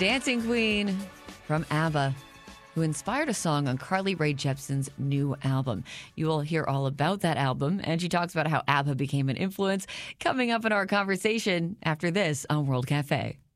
Dancing Queen from ABBA, who inspired a song on Carly Rae Jepsen's new album. You will hear all about that album, and she talks about how ABBA became an influence coming up in our conversation after this on World Cafe.